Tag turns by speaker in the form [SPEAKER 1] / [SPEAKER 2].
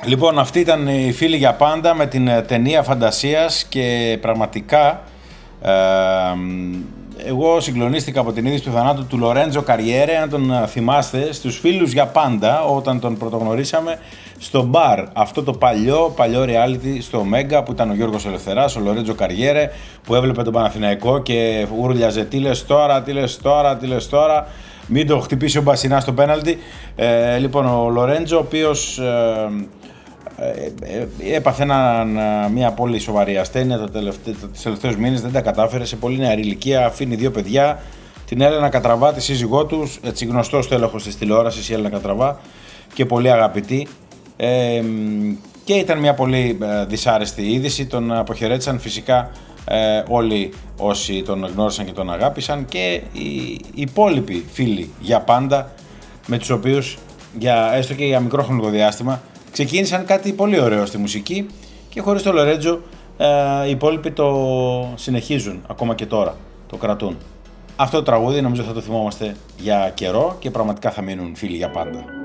[SPEAKER 1] Λοιπόν, αυτή ήταν η Φίλοι για πάντα με την ταινία φαντασίας και πραγματικά εγώ συγκλονίστηκα από την είδηση του θανάτου του Λορέντζο Καριέρε, αν τον θυμάστε, στους Φίλους για πάντα, όταν τον πρωτογνωρίσαμε στο μπαρ, αυτό το παλιό reality στο Μέγκα που ήταν ο Γιώργος Ελευθεράς, ο Λορέντζο Καριέρε, που έβλεπε τον Παναθηναϊκό και ούρλιαζε τι λες τώρα, μην το χτυπήσει ο Μπασινάς στο πέναλτι. Λοιπόν, ο Λορέντζο, ο οποίος έπαθε μια πολύ σοβαρή ασθένεια τους τελευταίους μήνες, δεν τα κατάφερε, σε πολύ νεαρή ηλικία, αφήνει 2 παιδιά, την Έλενα Κατραβά, τη σύζυγό του, έτσι γνωστός τέλεχος της τηλεόρασης η Έλενα Κατραβά και πολύ αγαπητή, και ήταν μια πολύ δυσάρεστη είδηση. Τον αποχαιρέτησαν φυσικά όλοι όσοι τον γνώρισαν και τον αγάπησαν και οι υπόλοιποι φίλοι για πάντα, με τους οποίους έστω και για μικρό χρονικό διάστημα ξεκίνησαν κάτι πολύ ωραίο στη μουσική, και χωρίς το Λορέντζο οι υπόλοιποι το συνεχίζουν ακόμα και τώρα, το κρατούν. Αυτό το τραγούδι νομίζω θα το θυμόμαστε για καιρό και πραγματικά θα μείνουν φίλοι για πάντα.